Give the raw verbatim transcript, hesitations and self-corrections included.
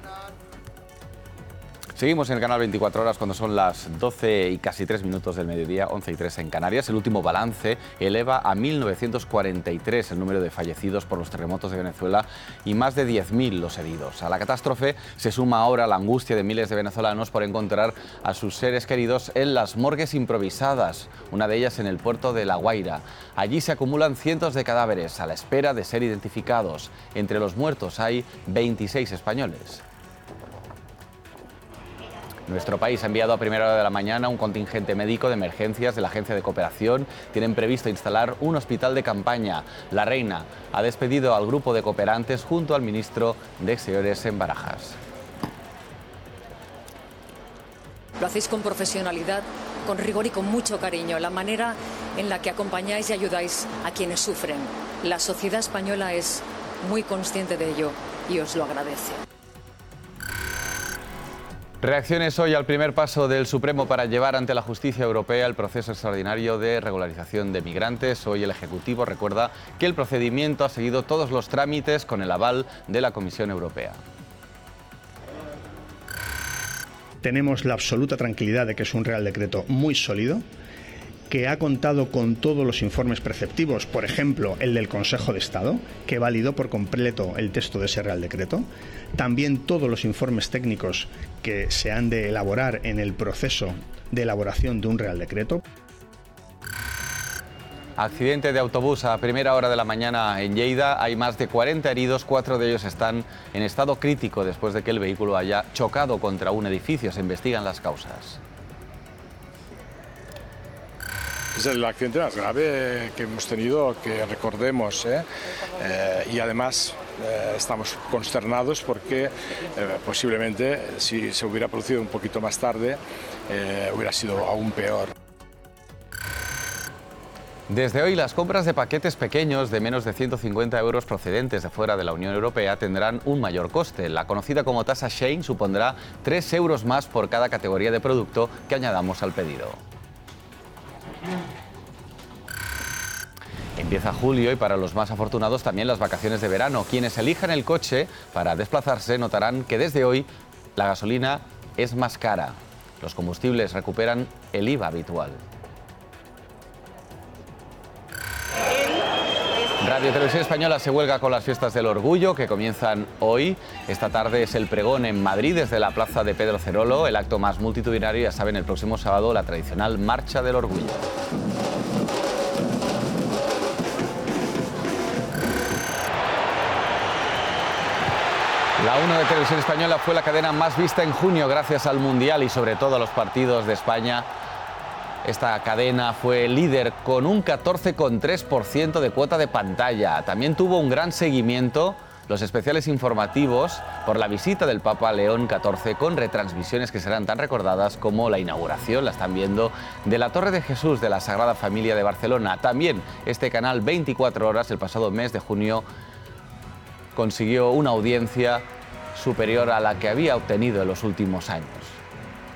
Seguimos en el canal veinticuatro horas cuando son las doce y casi tres minutos del mediodía, once y tres en Canarias. El último balance eleva a mil novecientos cuarenta y tres el número de fallecidos por los terremotos de Venezuela y más de diez mil los heridos. A la catástrofe se suma ahora la angustia de miles de venezolanos por encontrar a sus seres queridos en las morgues improvisadas, una de ellas en el puerto de La Guaira. Allí se acumulan cientos de cadáveres a la espera de ser identificados. Entre los muertos hay veintiséis españoles. Nuestro país ha enviado a primera hora de la mañana un contingente médico de emergencias de la Agencia de Cooperación. Tienen previsto instalar un hospital de campaña. La Reina ha despedido al grupo de cooperantes junto al ministro de Exteriores en Barajas. Lo hacéis con profesionalidad, con rigor y con mucho cariño. La manera en la que acompañáis y ayudáis a quienes sufren. La sociedad española es muy consciente de ello y os lo agradece. Reacciones hoy al primer paso del Supremo para llevar ante la justicia europea el proceso extraordinario de regularización de migrantes. Hoy el Ejecutivo recuerda que el procedimiento ha seguido todos los trámites con el aval de la Comisión Europea. Tenemos la absoluta tranquilidad de que es un Real Decreto muy sólido, que ha contado con todos los informes preceptivos, por ejemplo, el del Consejo de Estado, que validó por completo el texto de ese Real Decreto. También todos los informes técnicos que se han de elaborar en el proceso de elaboración de un Real Decreto. Accidente de autobús a primera hora de la mañana en Lleida. Hay más de cuarenta heridos, cuatro de ellos están en estado crítico después de que el vehículo haya chocado contra un edificio. Se investigan las causas. Es el accidente más grave que hemos tenido, que recordemos, ¿eh? Eh, y además eh, estamos consternados porque eh, posiblemente si se hubiera producido un poquito más tarde eh, hubiera sido aún peor. Desde hoy las compras de paquetes pequeños de menos de ciento cincuenta euros procedentes de fuera de la Unión Europea tendrán un mayor coste. La conocida como tasa Shein supondrá tres euros más por cada categoría de producto que añadamos al pedido. Empieza julio y para los más afortunados también las vacaciones de verano. Quienes elijan el coche para desplazarse notarán que desde hoy la gasolina es más cara. Los combustibles recuperan el I V A habitual. Radio Televisión Española se huelga con las fiestas del orgullo que comienzan hoy. Esta tarde es el pregón en Madrid desde la plaza de Pedro Cerolo, el acto más multitudinario, ya saben, el próximo sábado la tradicional Marcha del Orgullo. La uno de Televisión Española fue la cadena más vista en junio gracias al Mundial y sobre todo a los partidos de España. Esta cadena fue líder con un catorce coma tres por ciento de cuota de pantalla. También tuvo un gran seguimiento los especiales informativos por la visita del Papa León catorce con retransmisiones que serán tan recordadas como la inauguración, la están viendo, de la Torre de Jesús de la Sagrada Familia de Barcelona. También este canal veinticuatro horas el pasado mes de junio consiguió una audiencia superior a la que había obtenido en los últimos años.